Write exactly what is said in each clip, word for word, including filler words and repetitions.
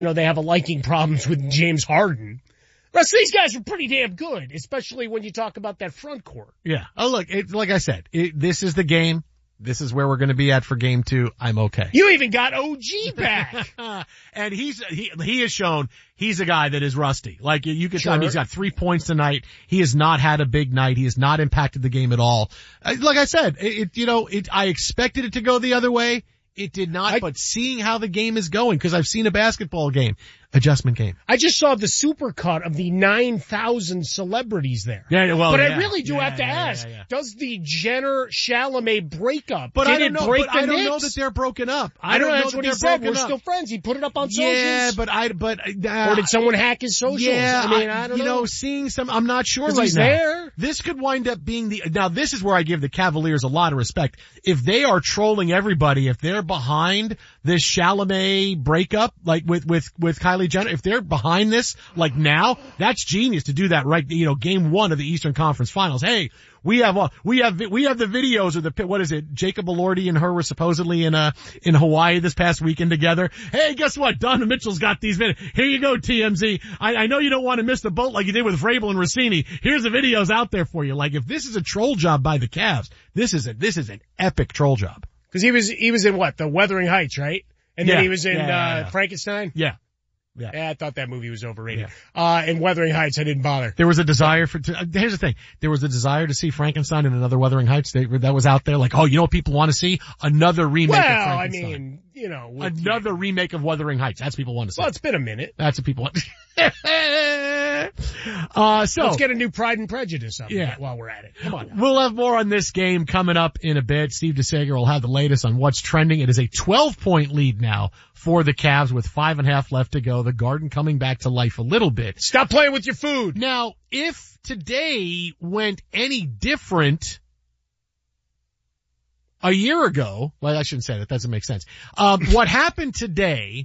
you know, they have a liking problems with James Harden. The rest of these guys are pretty damn good, especially when you talk about that front court. Yeah. Oh, look, it, like I said, it, this is the game. This is where we're going to be at for game two. I'm okay. You even got O G back. And he's, he, he has shown he's a guy that is rusty. Like you could Sure. tell, he's got three points tonight. He has not had a big night. He has not impacted the game at all. Uh, Like I said, it, it you know, it, I expected it to go the other way. It did not, I, but seeing how the game is going, because I've seen a basketball game, adjustment game. I just saw the supercut of the nine thousand celebrities there. Yeah, well, but yeah. I really do yeah, have to yeah, ask, yeah, yeah. does the Jenner-Chalamet breakup, But did I don't it know, break but the I don't Knicks? know that they're broken up. I don't know, that's that what he they're said. broken We're up. still friends. He put it up on socials. Yeah, but I, but, uh, or did someone hack his socials? Yeah, I mean, I don't you know. know, seeing some, I'm not sure 'Cause right he's now. there. This could wind up being the, now this is where I give the Cavaliers a lot of respect. If they are trolling everybody, if they're behind this Chalamet breakup, like with, with, with Kylie Jenner, if they're behind this, like now, that's genius to do that right, you know, game one of the Eastern Conference Finals. Hey, we have, uh, we have, we have the videos of the, what is it, Jacob Elordi and her were supposedly in, uh, in Hawaii this past weekend together. Hey, guess what? Donovan Mitchell's got these videos. Here you go, T M Z. I, I know you don't want to miss the boat like you did with Vrabel and Rossini. Here's the videos out there for you. Like, if this is a troll job by the Cavs, this is a, this is an epic troll job. Cause he was, he was in what? The Wuthering Heights, right? And Yeah. then he was in, Yeah, yeah, uh, yeah. Frankenstein? Yeah. Yeah. Yeah, I thought that movie was overrated. Yeah. Uh, and Wuthering Heights, I didn't bother. There was a desire for, to, uh, here's the thing. There was a desire to see Frankenstein and another Wuthering Heights they, that was out there. Like, oh, you know what people want to see? Another remake Well, of I Frankenstein. mean, you know. With, Another remake of Wuthering Heights. That's what people want to see. Well, it's been a minute. That's what people want. uh, so. Let's get a new Pride and Prejudice up Yeah. while we're at it. Come on now. We'll have more on this game coming up in a bit. Steve DeSager will have the latest on what's trending. It is a twelve point lead now for the Cavs with five and a half left to go. The Garden coming back to life a little bit. Stop playing with your food. Now, if today went any different a year ago, well, I shouldn't say that. That doesn't make sense. Um, what happened today,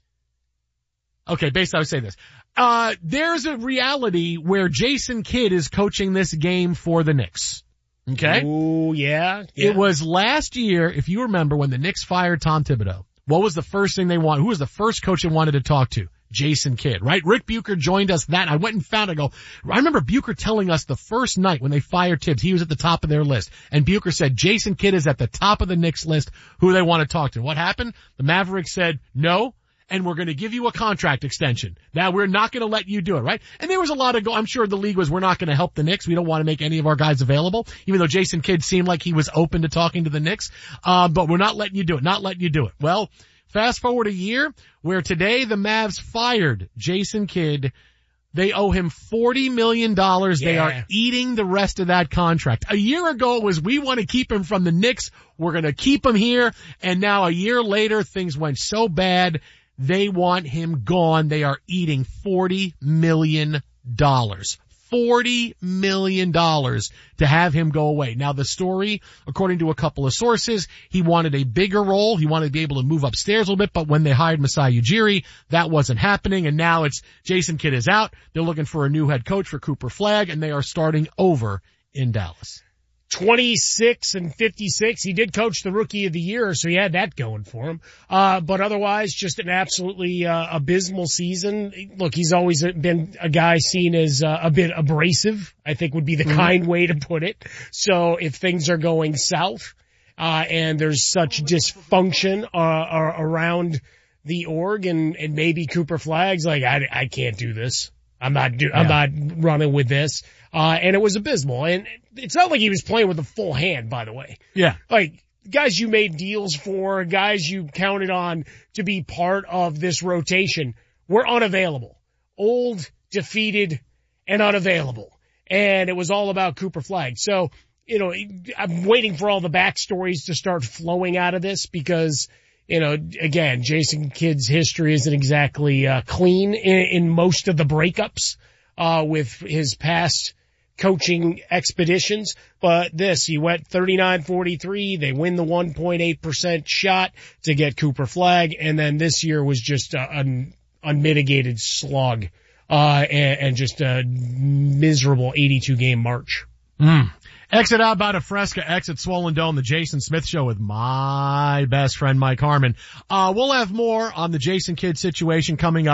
okay, basically I would say this. Uh, there's a reality where Jason Kidd is coaching this game for the Knicks. Okay? Oh, yeah, yeah. It was last year, if you remember, when the Knicks fired Tom Thibodeau. What was the first thing they wanted? Who was the first coach they wanted to talk to? Jason Kidd, right? Rick Bucher joined us that. I went and found it. I go, I remember Bucher telling us the first night when they fired Tibbs, he was at the top of their list. And Bucher said, Jason Kidd is at the top of the Knicks list, who they want to talk to. What happened? The Mavericks said, no, and we're going to give you a contract extension. Now we're not going to let you do it, right? And there was a lot of go, I'm sure the league was, we're not going to help the Knicks. We don't want to make any of our guys available, even though Jason Kidd seemed like he was open to talking to the Knicks. Um, but we're not letting you do it, not letting you do it. Well, fast forward a year where today the Mavs fired Jason Kidd. They owe him forty million dollars. Yeah. They are eating the rest of that contract. A year ago it was, we want to keep him from the Knicks. We're going to keep him here. And now a year later, things went so bad. They want him gone. They are eating forty million dollars. forty million dollars to have him go away. Now the story, according to a couple of sources, he wanted a bigger role. He wanted to be able to move upstairs a little bit, but when they hired Masai Ujiri, that wasn't happening. And now it's Jason Kidd is out. They're looking for a new head coach for Cooper Flagg, and they are starting over in Dallas. twenty-six and fifty-six. He did coach the Rookie of the Year, so he had that going for him. Uh, but otherwise, just an absolutely uh, abysmal season. Look, he's always been a guy seen as uh, a bit abrasive, I think would be the mm-hmm. kind way to put it. So if things are going south, uh, and there's such dysfunction uh, around the org, and, and maybe Cooper Flagg's like, I, I can't do this. I'm not do, yeah. I'm not running with this. Uh, and it was abysmal. And it's not like he was playing with a full hand, by the way. Yeah. Like, guys you made deals for, guys you counted on to be part of this rotation were unavailable. Old, defeated, and unavailable. And it was all about Cooper Flagg. So, you know, I'm waiting for all the backstories to start flowing out of this because, you know, again, Jason Kidd's history isn't exactly uh, clean in, in most of the breakups uh with his past coaching expeditions. But this, he went thirty-nine forty-three. They win the one point eight percent shot to get Cooper Flagg. And then this year was just uh, an unmitigated slog uh and, and just a miserable eighty-two game march. Mm. Exit out by Fresca, exit Swollen Dome, the Jason Smith Show with my best friend Mike Harmon. Uh, we'll have more on the Jason Kidd situation coming up.